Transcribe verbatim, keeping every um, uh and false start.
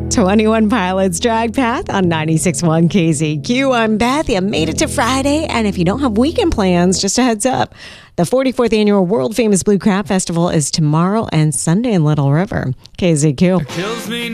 twenty-one Pilots Drag Path on ninety-six point one K Z Q. I'm Beth. You made it to Friday, and if you don't have weekend plans, just a heads up. The forty-fourth Annual World Famous Blue Crab Festival is tomorrow and Sunday in Little River. K Z Q.